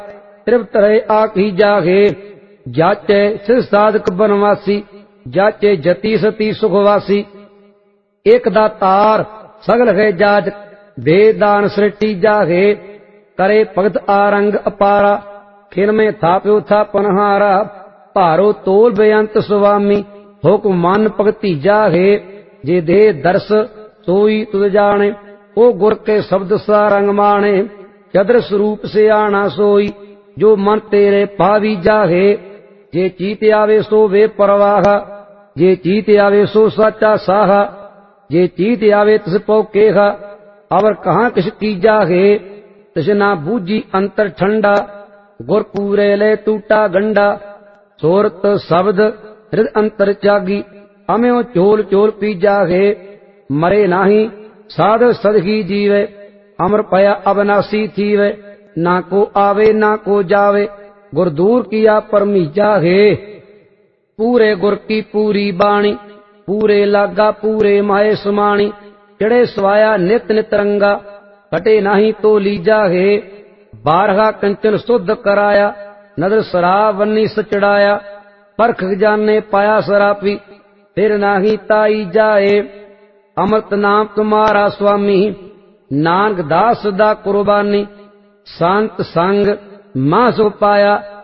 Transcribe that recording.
तृप्त रहे आखी जागे। जाचे सिर साधक बनवासी, जाचे जति सती सुखवासी। एक दातार सगल है जाज, वेद दान सृष्टि जागे। करे भगत आरंग अपारा, खिन में थाप्यो था पनहारा। भारो तोल बेअंत स्वामी, हुक्म मन भगति जागे। जे दे दर्श सोई तुद जाने, ओ गुर के शब्द सारंग माने। चद्र स्वरूप से आना सोई, जो मन तेरे पावी जागे। जे चीत आवे सो वे परवाह, जे चीत आवे सो साचा साहा। जे चीत आवे तिस पौ केहा, अवर कहाँ किस की जागे। तिस ना बूझी अंतर ठंडा, गुर पूरे ले टूटा गंडा। सोरत शब्द हृद अंतर जागी, अम्यो चोल चोल पी जागे। मरे नाही साध सदगी जीवे, अमर पया अविनाशी थीवे। ना को आवे ना को जावे, गुर दूर किया परमी जागे। पूरे गुर की पूरी बाणी, पूरे लागा पूरे माए समाणी। चढ़े स्वाया नित नित रंगा, कटे नाही तो ली जागे। बारहा कंचन शुद्ध कराया, नदर शराब वन्नी सचड़ाया। परख जाने पाया सरापी, फिर नाही ताई जाए। अमृत नाम तुम्हारा स्वामी, नानक दास दा कुर्बानी। शांत संग मां सो पाया,